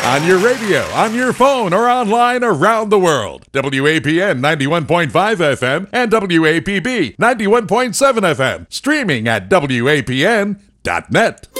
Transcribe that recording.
On your radio, on your phone, or online around the world. WAPN 91.5 FM and WAPB 91.7 FM. Streaming at WAPN.net.